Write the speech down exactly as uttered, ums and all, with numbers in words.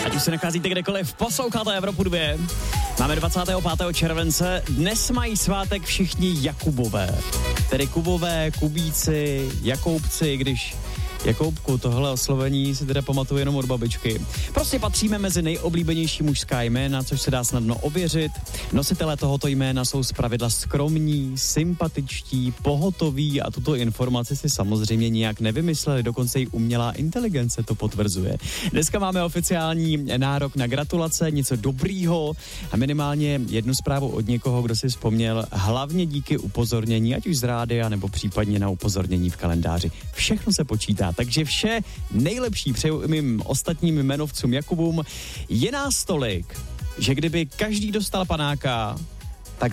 Ať už se nacházíte kdekoliv, posloucháte Evropu dva. Máme dvacátého pátého července, dnes mají svátek všichni Jakubové. Tedy Kubové, Kubíci, Jakoubci, když Jakoubku, tohle oslovení si teda pamatuju jenom od babičky. Prostě patříme mezi nejoblíbenější mužská jména, což se dá snadno ověřit. Nositelé tohoto jména jsou zpravidla skromní, sympatičtí, pohotoví a tuto informaci si samozřejmě nijak nevymysleli, dokonce i umělá inteligence to potvrzuje. Dneska máme oficiální nárok na gratulace, něco dobrýho a minimálně jednu zprávu od někoho, kdo si vzpomněl, hlavně díky upozornění, ať už z rádia nebo případně na upozornění v kalendáři. Všechno se počítá. Takže vše nejlepší přeju mým ostatním jmenovcům Jakubům. Je nás tolik, že kdyby každý dostal panáka,